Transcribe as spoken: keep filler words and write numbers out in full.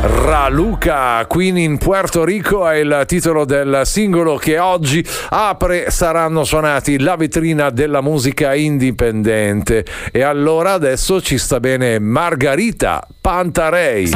Raluca, Queen in Puerto Rico è il titolo del singolo che oggi apre Saranno Suonati, la vetrina della musica indipendente. E allora adesso ci sta bene Margarita Pantarei.